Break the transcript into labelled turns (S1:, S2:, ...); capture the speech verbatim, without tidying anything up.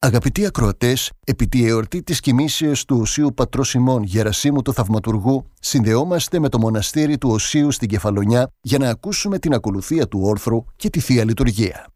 S1: Αγαπητοί ακροατές, επί τη εορτή της κοιμήσεως του Οσίου Πατρός ημών Γερασίμου του Θαυματουργού, συνδεόμαστε με το μοναστήρι του Οσίου στην Κεφαλονιά για να ακούσουμε την ακολουθία του όρθρου και τη Θεία Λειτουργία.